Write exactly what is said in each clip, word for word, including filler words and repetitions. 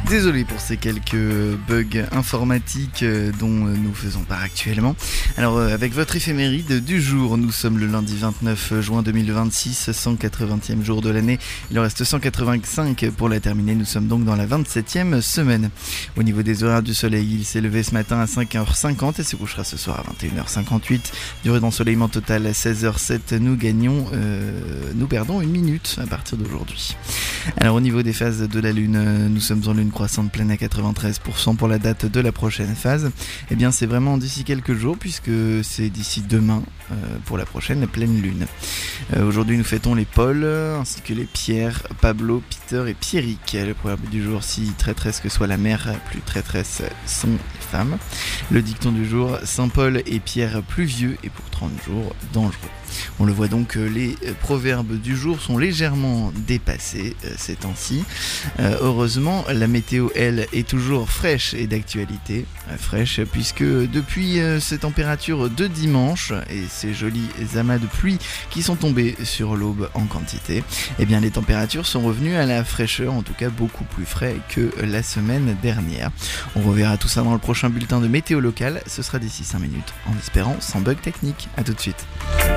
Désolé pour ces quelques bugs informatiques dont nous faisons part actuellement. Alors avec votre éphéméride du jour, nous sommes le lundi vingt-neuf juin deux mille vingt-six, cent quatre-vingtième jour de l'année. Il en reste cent quatre-vingt-cinq pour la terminer. Nous sommes donc dans la vingt-septième semaine. Au niveau des horaires du soleil, il s'est levé ce matin à cinq heures cinquante et se couchera ce soir à vingt et une heures cinquante-huit. Durée d'ensoleillement total à seize heures sept. Nous gagnons, euh, nous perdons une minute à partir d'aujourd'hui. Alors au niveau des phases de la Lune, nous sommes en Lune croissante pleine à quatre-vingt-treize pour cent pour la date de la prochaine phase. Eh bien c'est vraiment d'ici quelques jours puisque c'est d'ici demain euh, pour la prochaine pleine Lune. Euh, aujourd'hui nous fêtons les Paul ainsi que les Pierre, Pablo, Peter et Pierrick. Le proverbe du jour: si traîtresse que soit la mer, plus traîtresse sont les femmes. Le dicton du jour: Saint Paul et Pierre pluvieux et pour trente jours dangereux. On le voit donc, les proverbes du jour sont légèrement dépassés euh, ces temps-ci. Euh, heureusement, la météo, elle, est toujours fraîche et d'actualité. Euh, fraîche puisque depuis euh, ces températures de dimanche et ces jolis amas de pluie qui sont tombés sur l'aube en quantité, eh bien les températures sont revenues à la fraîcheur, en tout cas beaucoup plus frais que la semaine dernière. On reverra tout ça dans le prochain bulletin de météo locale. Ce sera d'ici cinq minutes, en espérant sans bug technique. A tout de suite.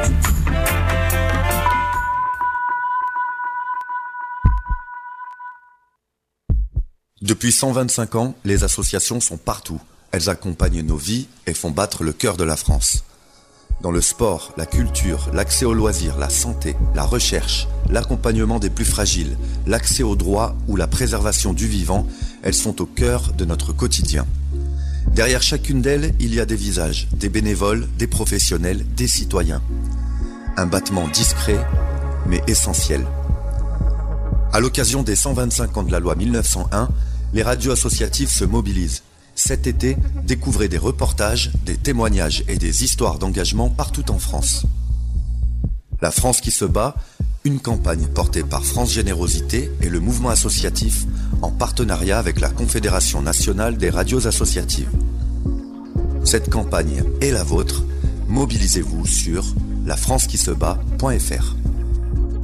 Depuis cent vingt-cinq ans, les associations sont partout. Elles accompagnent nos vies et font battre le cœur de la France. Dans le sport, la culture, l'accès aux loisirs, la santé, la recherche, l'accompagnement des plus fragiles, l'accès aux droits ou la préservation du vivant, elles sont au cœur de notre quotidien. Derrière chacune d'elles, il y a des visages, des bénévoles, des professionnels, des citoyens. Un battement discret, mais essentiel. À l'occasion des cent vingt-cinq ans de la loi mille neuf cent un, les radios associatives se mobilisent. Cet été, découvrez des reportages, des témoignages et des histoires d'engagement partout en France. La France qui se bat, une campagne portée par France Générosité et le mouvement associatif en partenariat avec la Confédération nationale des radios associatives. Cette campagne est la vôtre. Mobilisez-vous sur la france qui se bat point f r.